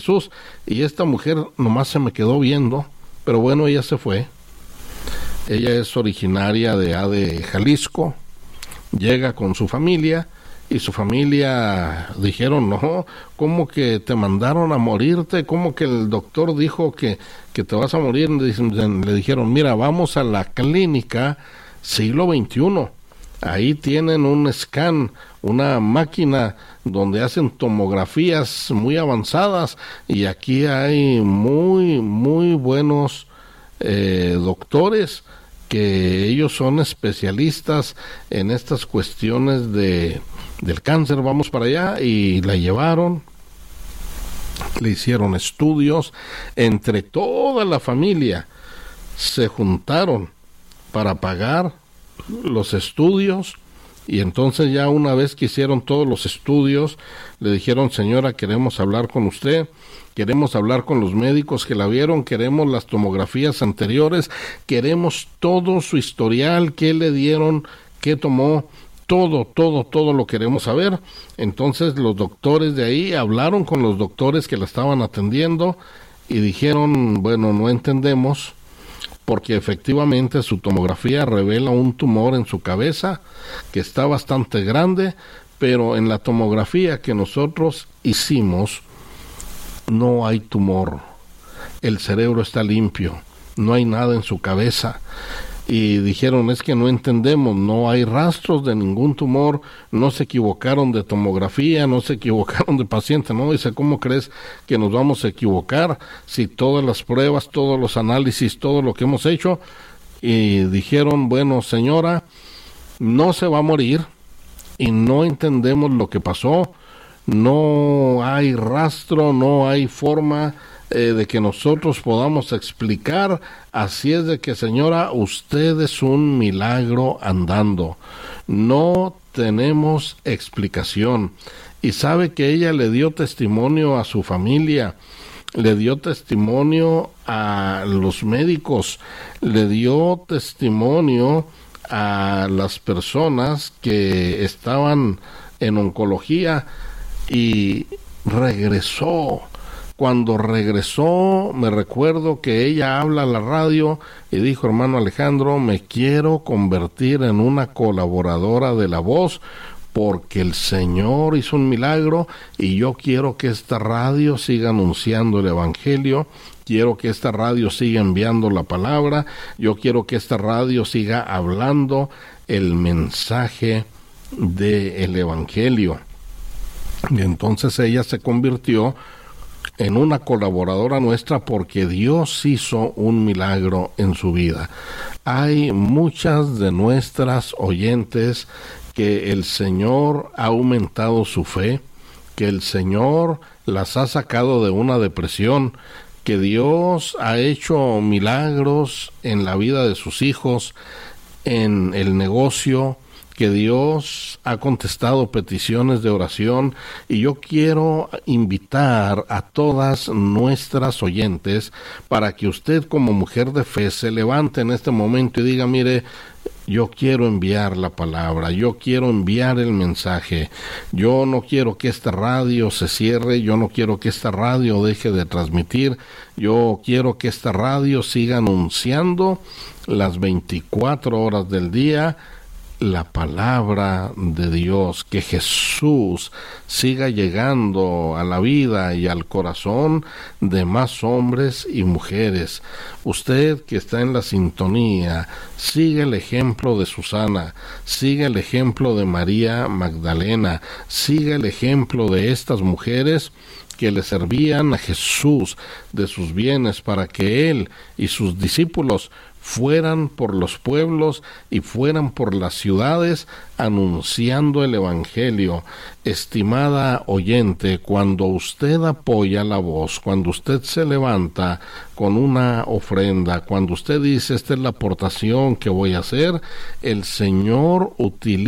Jesús. Y esta mujer nomás se me quedó viendo, pero bueno, ella se fue. Ella es originaria de Jalisco, llega con su familia, y su familia dijeron, no, ¿cómo que te mandaron a morirte? ¿Cómo que el doctor dijo que te vas a morir? Le dijeron, mira, vamos a la clínica siglo XXI. Ahí tienen un scan, una máquina donde hacen tomografías muy avanzadas, y aquí hay muy buenos doctores, que ellos son especialistas en estas cuestiones del cáncer. Vamos para allá, y la llevaron, le hicieron estudios, entre toda la familia se juntaron para pagar los estudios. Y entonces ya una vez que hicieron todos los estudios, le dijeron, señora, queremos hablar con usted, queremos hablar con los médicos que la vieron, queremos las tomografías anteriores, queremos todo su historial, qué le dieron, qué tomó, todo lo queremos saber. Entonces los doctores de ahí hablaron con los doctores que la estaban atendiendo y dijeron, bueno, no entendemos, porque efectivamente su tomografía revela un tumor en su cabeza que está bastante grande, pero en la tomografía que nosotros hicimos no hay tumor, el cerebro está limpio, no hay nada en su cabeza. Y dijeron, es que no entendemos, no hay rastros de ningún tumor, no se equivocaron de tomografía, no se equivocaron de paciente, ¿no? Dice, ¿cómo crees que nos vamos a equivocar si todas las pruebas, todos los análisis, todo lo que hemos hecho? Y dijeron, bueno, señora, no se va a morir y no entendemos lo que pasó, no hay rastro, no hay forma de que nosotros podamos explicar, así es de que, señora, usted es un milagro andando, no tenemos explicación. Y sabe que ella le dio testimonio a su familia, le dio testimonio a los médicos, le dio testimonio a las personas que estaban en oncología, y regresó. Cuando regresó, me recuerdo que ella habla a la radio y dijo, hermano Alejandro, me quiero convertir en una colaboradora de La Voz, porque el Señor hizo un milagro y yo quiero que esta radio siga anunciando el Evangelio, quiero que esta radio siga enviando la palabra, yo quiero que esta radio siga hablando el mensaje del Evangelio. Y entonces ella se convirtió en una colaboradora nuestra, porque Dios hizo un milagro en su vida. Hay muchas de nuestras oyentes que el Señor ha aumentado su fe, que el Señor las ha sacado de una depresión, que Dios ha hecho milagros en la vida de sus hijos, en el negocio, que Dios ha contestado peticiones de oración. Y yo quiero invitar a todas nuestras oyentes para que usted, como mujer de fe, se levante en este momento y diga, mire, yo quiero enviar la palabra, yo quiero enviar el mensaje, yo no quiero que esta radio se cierre, yo no quiero que esta radio deje de transmitir, yo quiero que esta radio siga anunciando las 24 horas del día la palabra de Dios, que Jesús siga llegando a la vida y al corazón de más hombres y mujeres. Usted que está en la sintonía, sigue el ejemplo de Susana, sigue el ejemplo de María Magdalena, sigue el ejemplo de estas mujeres que le servían a Jesús de sus bienes para que Él y sus discípulos fueran por los pueblos y fueran por las ciudades anunciando el Evangelio. Estimada oyente, cuando usted apoya La Voz, cuando usted se levanta con una ofrenda, cuando usted dice, esta es la aportación que voy a hacer, el Señor utiliza